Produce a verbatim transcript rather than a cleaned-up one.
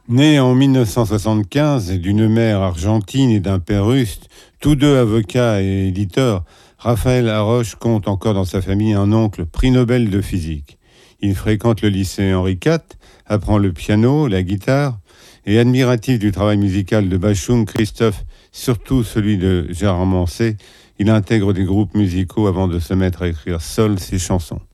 Né en mille neuf cent soixante-quinze d'une mère argentine et d'un père russe, tous deux avocats et éditeurs, Raphaël Haroche compte encore dans sa famille un oncle prix Nobel de physique. Il fréquente le lycée Henri quatre, apprend le piano, la guitare, et admiratif du travail musical de Bachung, Christophe, surtout celui de Gérard Manset, il intègre des groupes musicaux avant de se mettre à écrire seul ses chansons.